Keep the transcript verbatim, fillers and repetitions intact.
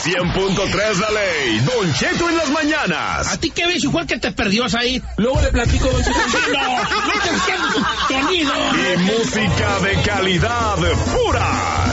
cien punto tres La Ley, Don Cheto en las mañanas. ¿A ti qué ves, igual que te perdió ahí? Luego le platico, Don Cheto. ¡No! ¡No te sonido! Y música de calidad pura.